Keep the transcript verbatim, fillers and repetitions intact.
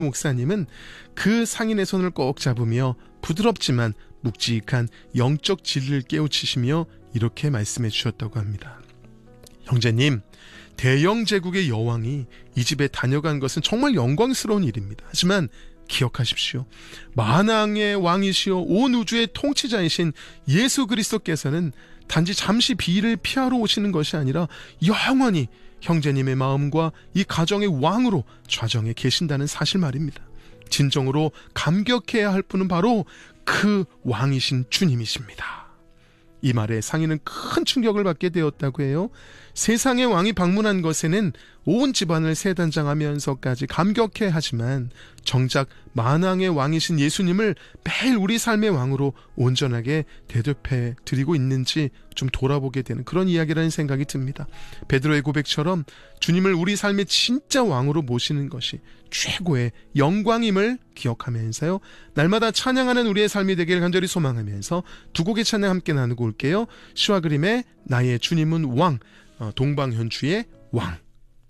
목사님은 그 상인의 손을 꼭 잡으며 부드럽지만 묵직한 영적 진리를 깨우치시며 이렇게 말씀해 주셨다고 합니다. 형제님, 대영 제국의 여왕이 이 집에 다녀간 것은 정말 영광스러운 일입니다. 하지만 기억하십시오. 만왕의 왕이시여 온 우주의 통치자이신 예수 그리스도께서는 단지 잠시 비를 피하러 오시는 것이 아니라 영원히 형제님의 마음과 이 가정의 왕으로 좌정에 계신다는 사실 말입니다. 진정으로 감격해야 할 분은 바로 그 왕이신 주님이십니다. 이 말에 상인은 큰 충격을 받게 되었다고 해요. 세상의 왕이 방문한 것에는 온 집안을 세단장하면서까지 감격해 하지만 정작 만왕의 왕이신 예수님을 매일 우리 삶의 왕으로 온전하게 대접해 드리고 있는지 좀 돌아보게 되는 그런 이야기라는 생각이 듭니다. 베드로의 고백처럼 주님을 우리 삶의 진짜 왕으로 모시는 것이 최고의 영광임을 기억하면서요, 날마다 찬양하는 우리의 삶이 되기를 간절히 소망하면서 두 곡의 찬양 함께 나누고 올게요. 시와 그림의 나의 주님은 왕, 동방현주의 왕.